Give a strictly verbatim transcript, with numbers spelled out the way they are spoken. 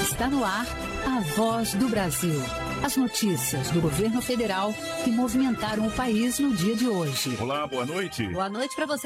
Está no ar a Voz do Brasil. As notícias do governo federal que movimentaram o país no dia de hoje. Olá, boa noite. Boa noite para você.